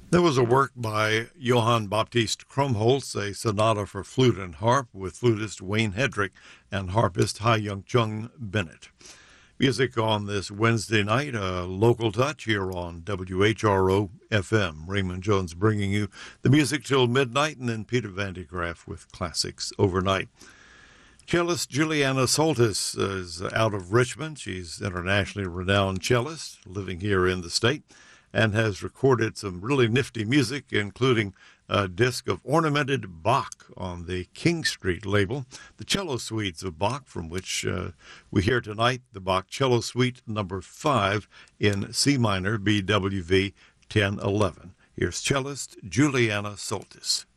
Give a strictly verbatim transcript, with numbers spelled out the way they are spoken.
There was a work by Johann Baptist Krumholtz, a sonata for flute and harp with flutist Wayne Hedrick and harpist Ha Young Chung Bennett. Music on this Wednesday night, a local touch here on W H R O F M. Raymond Jones bringing you the music till midnight, and then Peter Van de Graaff with classics overnight. Cellist Juliana Soltis is out of Richmond. She's internationally renowned cellist living here in the state and has recorded some really nifty music, including a disc of ornamented Bach on the King Street label, the cello suites of Bach, from which uh, we hear tonight the Bach Cello Suite number five in C minor, B W V ten eleven. Here's cellist Juliana Soltis.